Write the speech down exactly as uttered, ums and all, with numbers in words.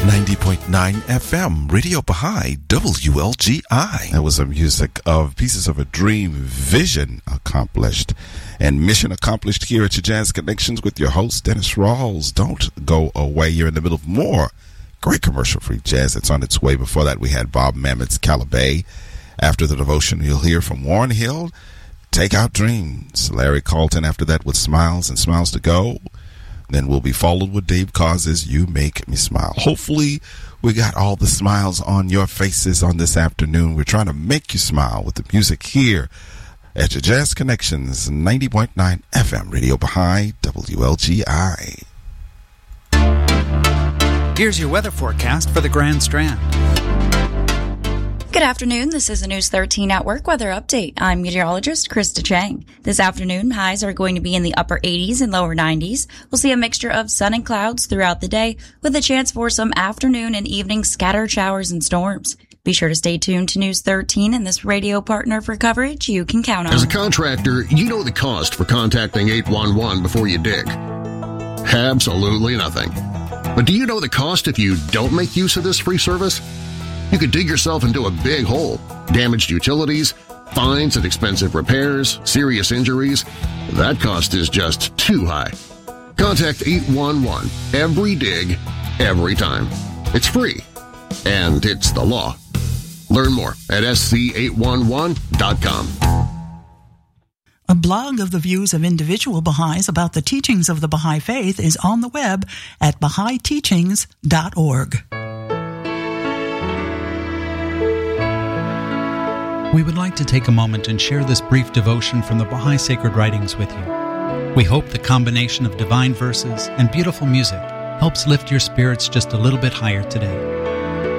ninety point nine F M, Radio Baha'i, W L G I. That was the music of Pieces of a Dream, Vision Accomplished. And mission accomplished here at your Jazz Connections with your host, Dennis Rawls. Don't go away. You're in the middle of more great commercial-free jazz that's on its way. Before that, we had Bob Mammoth's Calabay. After the devotion, you'll hear from Warren Hill, Take Out Dreams. Larry Carlton after that with Smiles and Smiles to Go. Then we'll be followed with Dave Cause's You Make Me Smile. Hopefully, we got all the smiles on your faces on this afternoon. We're trying to make you smile with the music here at your Jazz Connections, ninety point nine F M, Radio Baha'i, W L G I. Here's your weather forecast for the Grand Strand. Good afternoon. This is a News thirteen Network weather update. I'm meteorologist Krista Chang. This afternoon, highs are going to be in the upper eighties and lower nineties. We'll see a mixture of sun and clouds throughout the day with a chance for some afternoon and evening scattered showers and storms. Be sure to stay tuned to News thirteen and this radio partner for coverage you can count on. As a contractor, you know the cost for contacting eight one one before you dig. Absolutely nothing. But do you know the cost if you don't make use of this free service? You could dig yourself into a big hole, damaged utilities, fines and expensive repairs, serious injuries. That cost is just too high. Contact eight one one every dig, every time. It's free, and it's the law. Learn more at S C eight one one dot com. A blog of the views of individual Baha'is about the teachings of the Baha'i Faith is on the web at baha'i teachings dot org. We would like to take a moment and share this brief devotion from the Baha'i Sacred Writings with you. We hope the combination of divine verses and beautiful music helps lift your spirits just a little bit higher today.